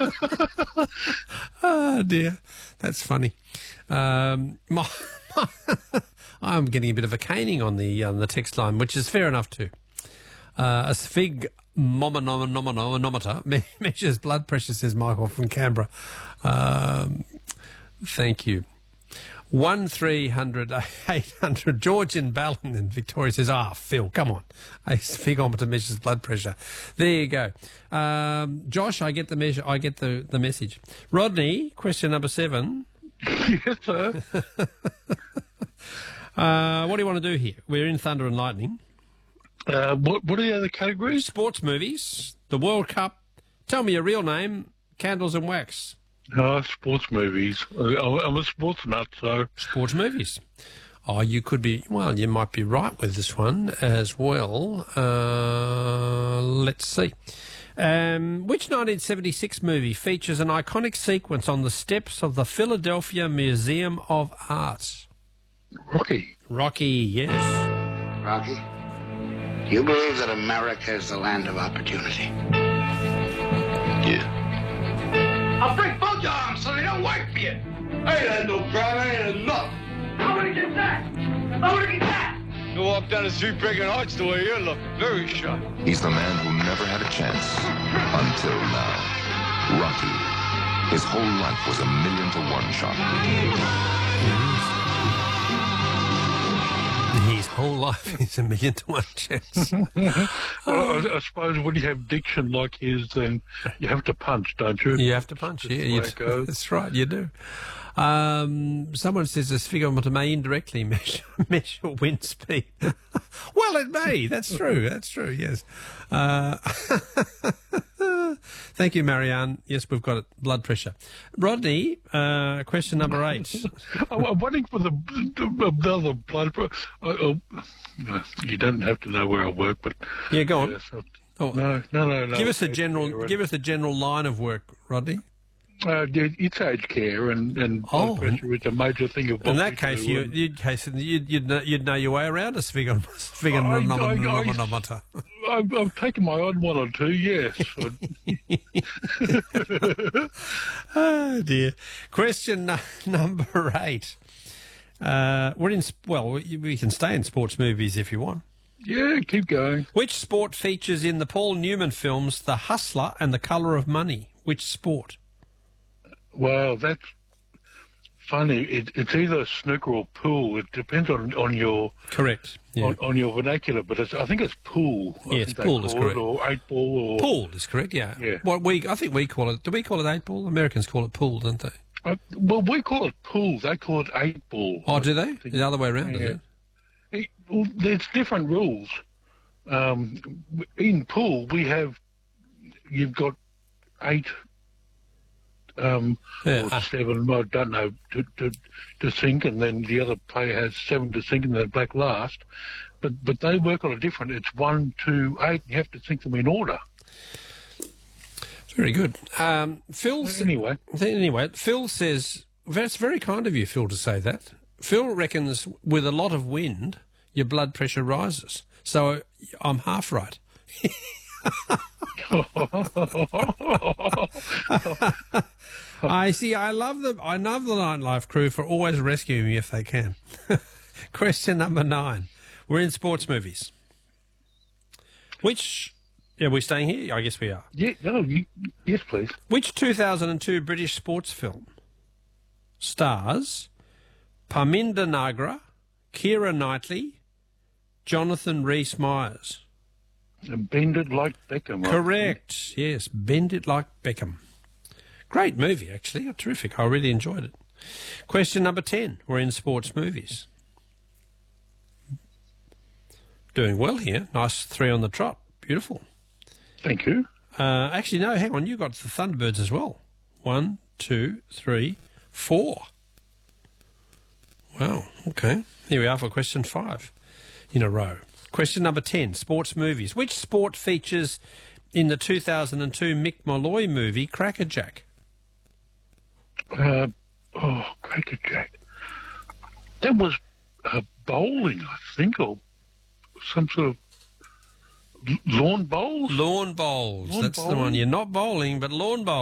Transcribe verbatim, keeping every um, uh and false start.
Oh, dear. That's funny. Um, my, I'm getting a bit of a caning on the on the text line, which is fair enough too. Uh, a sphygmomanometer me- measures blood pressure, says Michael from Canberra. Um, thank you. One three hundred eight hundred. George in Ballon in Victoria says, ah, Phil, come on. A sphygmometer measures blood pressure. There you go. Um, Josh, I get the measure. I get the, the message. Rodney, question number seven. Yes, sir. uh, what do you want to do here? We're in Thunder and Lightning. Uh, what, what are the other categories? Sports movies, the World Cup. Tell me your real name, Candles and Wax. Oh, sports movies. I'm a sports nut, so... Sports movies. Oh, you could be... Well, you might be right with this one as well. Uh, let's see. Um, which nineteen seventy-six movie features an iconic sequence on the steps of the Philadelphia Museum of Art? Rocky. Rocky, yes. Rocky, do you believe that America is the land of opportunity? Yeah. I'll break both your arms so they don't work for you. I ain't had no crime, I ain't had enough. I want to get that. I want to get that. You walk down the street breaking hearts the way you're looking. Very sharp. He's the man who never had a chance until now. Rocky. His whole life was a million to one shot. His whole life is a million to one chance. Well, I, I suppose when you have diction like his, then you have to punch, don't you? You have to punch, yeah. That's the You way it do. goes. That's right, you do. Um, someone says a sphygmometer may indirectly measure, measure wind speed. Well, it may. That's true. That's true, yes. Uh, thank you, Marianne. Yes, we've got it. Blood pressure. Rodney, uh, question number eight. I'm, I'm waiting for the another blood pressure. Uh, uh, you don't have to know where I work, but... Yeah, go on. Yes, I- Oh, no, no, no, no. give us a Aged general. care and- Give us a general line of work, Rodney. Uh, yeah, it's aged care, and, and blood Oh. pressure is a major thing of what In that we case, do, you, and- you'd, case, you'd, you'd, know, you'd know your way around a sphygmometer. I've, I've taken my odd one or two, yes. Oh, dear. Question n- number eight. Uh, we're in, sp- well, we, we can stay in sports movies if you want. Yeah, keep going. Which sport features in the Paul Newman films The Hustler and The Colour of Money? Which sport? Well, that's funny. It, it's either snooker or pool. It depends on, on your Correct. Yeah. on, on your vernacular, but it's, I think it's pool. I Yes, think they pool is call correct. it, or eight ball, or Pool is correct, yeah. Yeah. What we, I think we call it, do we call it eight ball? Americans call it pool, don't they? Uh, well, we call it pool. They call it eight ball. Oh, do they? I think- The other way around, Yeah. is it? It, well, there's different rules. Um, in pool, we have you've got eight um, Yeah, or uh, seven. I don't know to, to to sink, and then the other player has seven to sink, and then black last. But but they work on a different. It's one, two, eight. You have to sink them in order. Very good. Um, Phil. s- Anyway, Anyway, Phil says, that's very kind of you, Phil, to say that. Phil reckons with a lot of wind, your blood pressure rises. So I'm half right. I see. I love the I love the Nightlife crew for always rescuing me if they can. Question number nine. We're in sports movies. Which are we staying here? I guess we are. yeah, no, you, yes, please. Which two thousand two British sports film stars Parminder Nagra, Keira Knightley, Jonathan Rhys-Myers? Bend it like Beckham. I Correct. Yes, Bend It Like Beckham. Great movie, actually. Terrific. I really enjoyed it. Question number ten. We're in sports movies. Doing well here. Nice three on the trot. Beautiful. think. Thank you. Uh, actually, no, hang on. You got the Thunderbirds as well. One, two, three, four. Wow. Okay. Here we are for question five in a row. Question number ten, sports movies. Which sport features in the two thousand two Mick Molloy movie Crackerjack? Uh, oh, Crackerjack. That was uh, bowling, I think, or some sort of lawn bowls. Lawn bowls. Lawn That's the bowling? one. You're not bowling, but lawn bowls.